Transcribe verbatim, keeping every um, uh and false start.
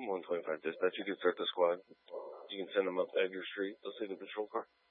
one twenty-five dispatch. You can start the squad. You can send them up Edgar Street. They'll see the patrol car.